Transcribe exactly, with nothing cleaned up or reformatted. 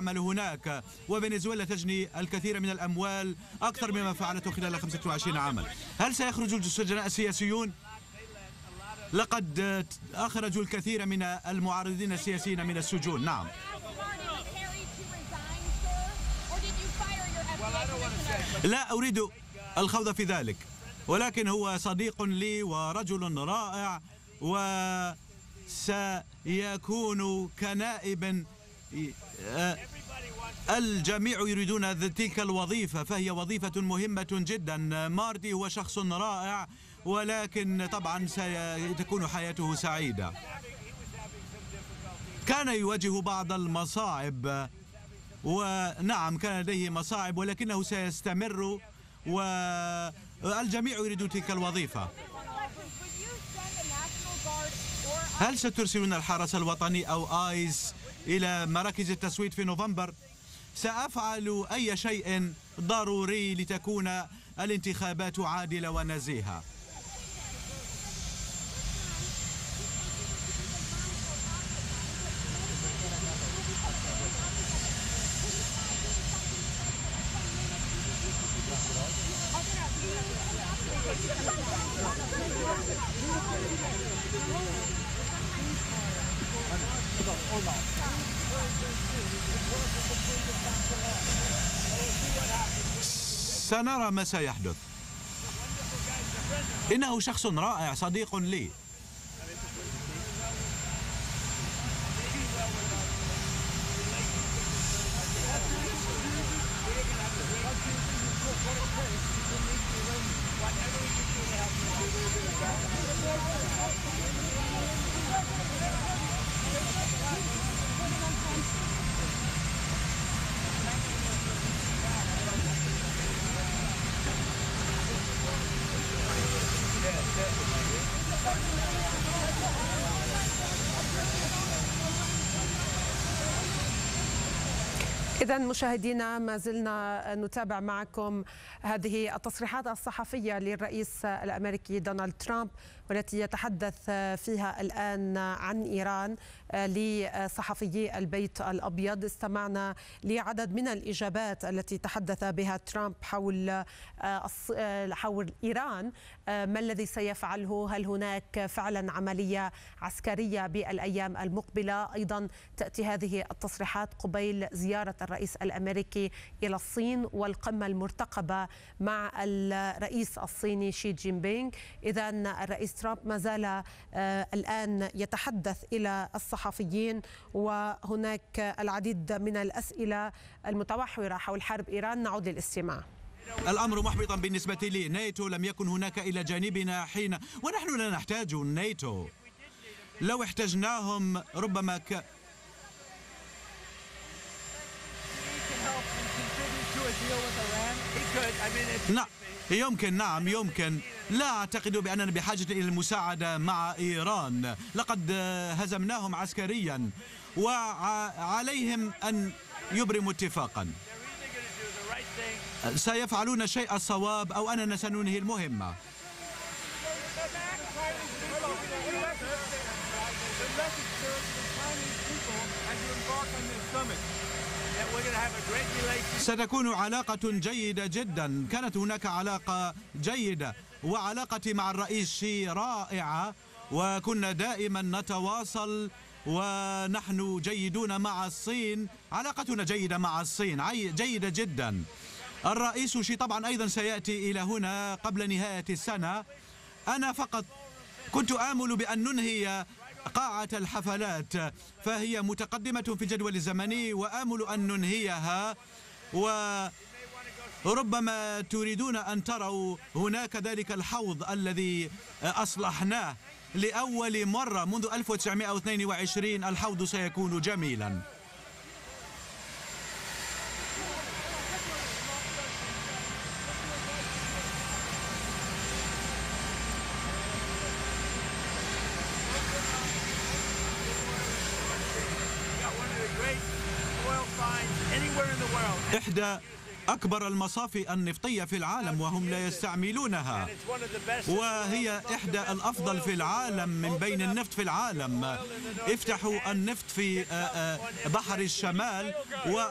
تعمل هناك، وفنزويلا تجني الكثير من الأموال أكثر مما فعلته خلال خمسة وعشرين عاما. هل سيخرج السجناء السياسيون؟ لقد أخرجوا الكثير من المعارضين السياسيين من السجون. نعم. لا أريد الخوض في ذلك، ولكن هو صديق لي ورجل رائع، وسيكون كنائب. الجميع يريدون تلك الوظيفة، فهي وظيفة مهمة جدا. مارتي هو شخص رائع، ولكن طبعا ستكون حياته سعيدة. كان يواجه بعض المصاعب، ونعم كان لديه مصاعب، ولكنه سيستمر، والجميع يريد تلك الوظيفة. هل سترسلون الحرس الوطني أو آيس إلى مراكز التصويت في نوفمبر؟ سأفعل أي شيء ضروري لتكون الانتخابات عادلة ونزيهة. سنرى ما سيحدث. إنه شخص رائع، صديق لي. إذا مشاهدينا، ما زلنا نتابع معكم هذه التصريحات الصحفية للرئيس الأمريكي دونالد ترامب، والتي يتحدث فيها الآن عن إيران لصحفيي البيت الأبيض. استمعنا لعدد من الإجابات التي تحدث بها ترامب حول حول إيران. ما الذي سيفعله؟ هل هناك فعلا عملية عسكرية بالأيام المقبلة؟ أيضا تأتي هذه التصريحات قبيل زيارة الرئيس الأمريكي إلى الصين والقمة المرتقبة مع الرئيس الصيني شي جين بينغ. إذا الرئيس ترامب ما زال الآن يتحدث إلى الصحفيين، وهناك العديد من الأسئلة المتوحرة حول حرب إيران. نعود للاستماع. الأمر محبطا بالنسبة لي. ناتو لم يكن هناك إلى جانبنا حين، ونحن لا نحتاج الناتو. لو احتجناهم ربما ك... نعم يمكن، نعم يمكن. لا أعتقد بأننا بحاجة إلى المساعدة مع إيران. لقد هزمناهم عسكريا، وعليهم أن يبرموا اتفاقا. سيفعلون الشيء الصواب أو أننا سننهي المهمة. ستكون علاقة جيدة جدا. كانت هناك علاقة جيدة، وعلاقتي مع الرئيس شي رائعة، وكنا دائما نتواصل، ونحن جيدون مع الصين. علاقتنا جيدة مع الصين، جيدة جدا. الرئيس شي طبعا أيضا سيأتي إلى هنا قبل نهاية السنة. أنا فقط كنت آمل بأن ننهي قاعة الحفلات، فهي متقدمة في الجدول الزمني، وآمل أن ننهيها. وربما تريدون أن تروا هناك ذلك الحوض الذي أصلحناه لأول مرة منذ ألف وتسعمائة واثنين وعشرين. الحوض سيكون جميلا. إحدى أكبر المصافي النفطية في العالم، وهم لا يستعملونها، وهي إحدى الأفضل في العالم من بين النفط في العالم. افتحوا النفط في بحر الشمال و